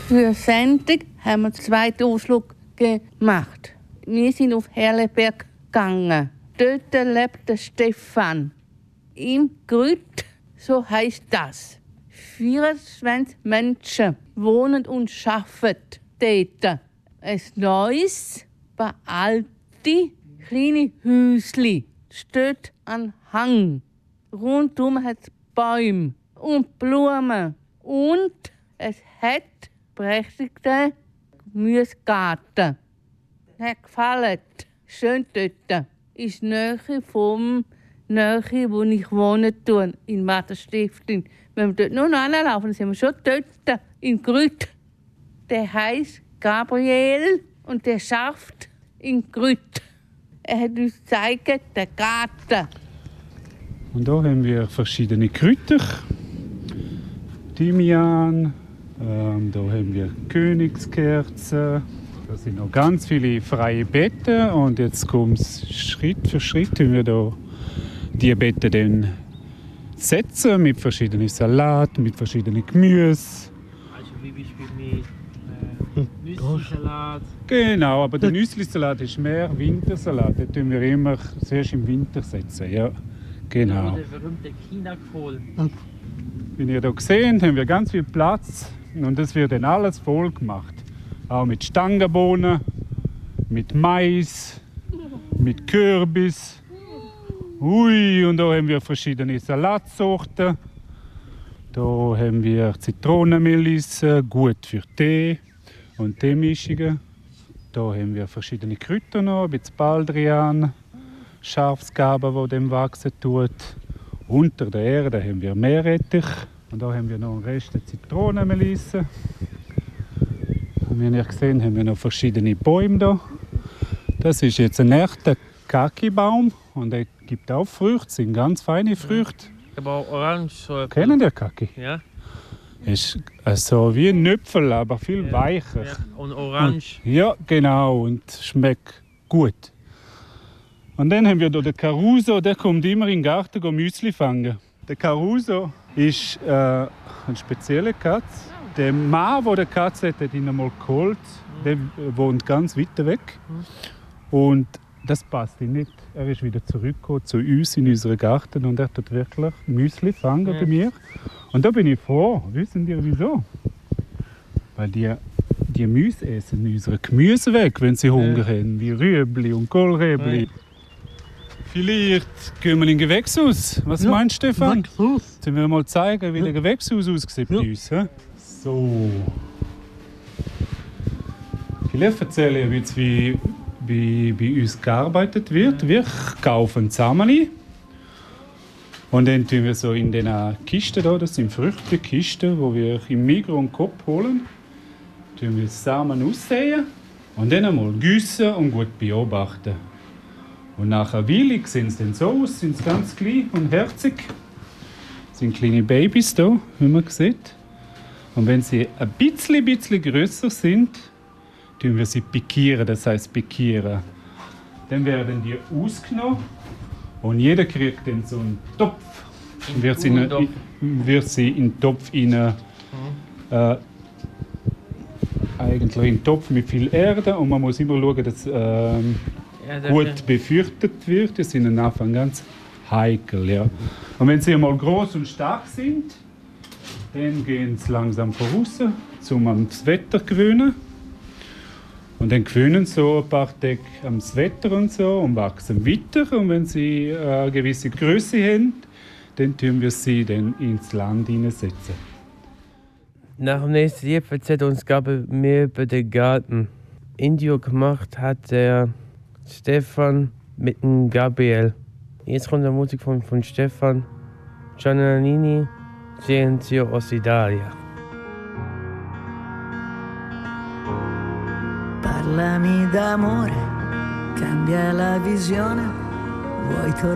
Für Sendung haben wir den zweiten Ausflug gemacht. Wir sind auf Herleberg gegangen. Dort lebt der Stefan. Im Grüt, so heisst das. 24 Menschen wohnen und arbeiten dort. Ein neues, alte, kleine Häuschen steht an Hang. Rundum hat es Bäume und Blumen. Und es hat prächtige Gemüsegarten. Hat gefallen. Schön dort. Ist Nähe vom Nähe, wo ich wohne, in Matterstiftung. Wenn wir dort nur noch anlaufen, sind wir schon dort, in Grüt. Der heisst Gabriel und der schafft in Grüt. Er hat uns gezeigt, den Garten. Und hier haben wir verschiedene Kräuter. Thymian, da haben wir Königskerzen. Da sind noch ganz viele freie Betten. Und jetzt kommt Schritt für Schritt, wie wir da die Betten dann setzen mit verschiedenen Salaten, mit verschiedenen Gemüse. Also wie Beispiel mit Nüsselsalat. Genau, aber der Nüsselsalat ist mehr Wintersalat. Den tun wir immer zuerst im Winter setzen. Ja, genau. Der berühmte Chinakohl. Wie ihr hier seht, haben wir ganz viel Platz und das wird dann alles voll gemacht. Auch mit Stangenbohnen, mit Mais, mit Kürbis. Ui, und da haben wir verschiedene Salatsorten. Da haben wir Zitronenmelisse, gut für Tee und Teemischungen. Da haben wir verschiedene Kräuter noch, ein bisschen Baldrian, Schafsgabe, die dem wachsen tut. Unter der Erde haben wir Meerrettich. Und da haben wir noch einen Rest der Zitronenmelisse. Wie ihr gesehen haben wir noch verschiedene Bäume da. Das ist jetzt ein echter Kaki-Baum und er gibt auch Früchte, das sind ganz feine Früchte. Aber auch orange. So Kennen ihr Kaki? Ja. Ist so wie ein Nüpfel, aber viel weicher. Ja. Und orange. Ja, genau, und schmeckt gut. Und dann haben wir hier den Caruso, der kommt immer in den Garten Müsli fangen. Der Caruso ist eine spezielle Katze. Der Mann, der die Katze hat ihn einmal geholt. Der wohnt ganz weit weg. Und das passt ihm nicht. Er ist wieder zurückgekommen zu uns in unseren Garten und er tut wirklich Müsli fangen bei mir. Und da bin ich froh. Wissen ihr wieso? Weil die Mäuse essen unsere Gemüse weg, wenn sie Hunger haben, wie Rüebli und Kohlrüebli. Vielleicht gehen wir in ein Gewächshaus. Was meinst du, Stefan? Gewächshaus. Sollen wir mal zeigen, wie ein Gewächshaus aussieht bei uns? He? So. Vielleicht erzähle ich ein bisschen, wie bei uns gearbeitet wird. Wir kaufen Samen und dann tun wir so in den Kisten hier, das sind Früchtekisten, die wir im Migros und Coop holen, tun wir Samen aussehen und dann einmal gießen und gut beobachten. Und nach einer Weile sehen sie dann so aus, sind sie ganz klein und herzig. Das sind kleine Babys hier, wie man sieht. Und wenn sie ein bisschen grösser sind, tun wir sie pikieren, das heisst pikieren. Dann werden die ausgenommen und jeder kriegt dann so einen Topf. Dann wird sie in den Topf rein, eigentlich in den Topf mit viel Erde und man muss immer schauen, dass gut befürchtet wird. Die sind am Anfang ganz heikel. Ja. Und wenn sie einmal groß und stark sind, dann gehen sie langsam voraus, um an das Wetter zu gewöhnen. Und dann gewöhnen sie so ein paar Tage ans Wetter und so und wachsen weiter. Und wenn sie eine gewisse Größe haben, dann tun wir sie dann ins Land hineinsetzen. Nach dem nächsten Jahr erzählt uns Gabi mehr über den Garten. Indio gemacht hat der Stefan mit dem Gabriel. Jetzt kommt die Musik von Stefan, Giannanini, Silenzio Ossidalia. Parlami d'amore, cambia la visione, vuoi tornare?